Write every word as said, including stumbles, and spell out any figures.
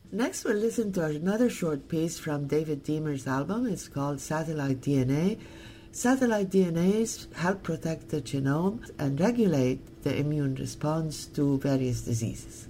Next, we'll listen to another short piece from David Deemer's album. It's called Satellite D N A. Satellite D N As help protect the genome and regulate the immune response to various diseases.